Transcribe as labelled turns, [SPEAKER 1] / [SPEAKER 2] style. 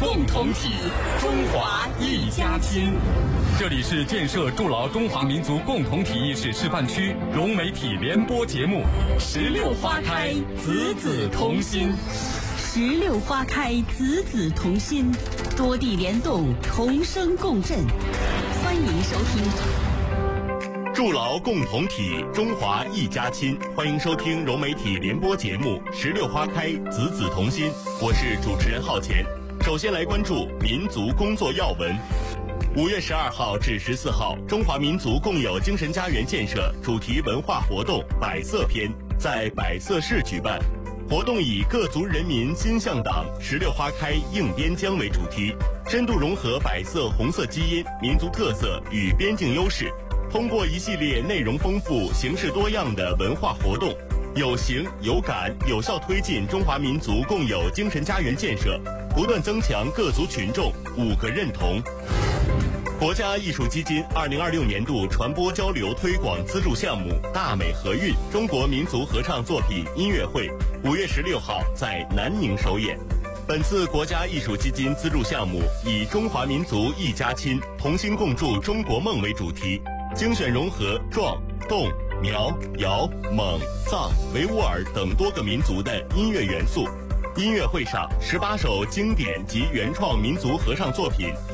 [SPEAKER 1] 共同体，中华一家亲。这里是建设筑牢中华民族共同体意识示范区融媒体联播节目《石榴花开，子子同心》。
[SPEAKER 2] 石榴花开，子子同心，多地联动，同声共振。欢迎收听。
[SPEAKER 3] 筑牢共同体，中华一家亲。欢迎收听融媒体联播节目《石榴花开，子子同心》。我是主持人浩乾。首先来关注民族工作要闻。5月12号至14号，中华民族共有精神家园建设主题文化活动百色篇在百色市举办。活动以各族人民心向党，石榴花开映边疆为主题，深度融合百色红色基因、民族特色与边境优势，通过一系列内容丰富、形式多样的文化活动，有形有感，有效推进中华民族共有精神家园建设，不断增强各族群众5个认同。国家艺术基金2026年度传播交流推广资助项目大美和韵中国民族合唱作品音乐会5月16号在南宁首演。本次国家艺术基金资助项目以中华民族一家亲，同心共筑中国梦为主题，精选融合壮、侗、苗、瑶、蒙、藏、维吾尔等多个民族的音乐元素。音乐会上，18首经典及原创民族合唱作品